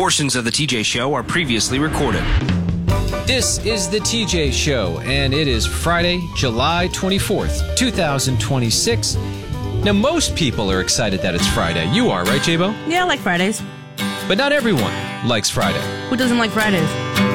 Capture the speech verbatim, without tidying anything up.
Portions of the T J Show are previously recorded. This is the T J Show, and it is Friday, July twenty-fourth, two thousand twenty-six. Now, most people are excited that it's Friday. You are, right, J-Bo? Yeah, I like Fridays. But not everyone likes Friday. Who doesn't like Fridays?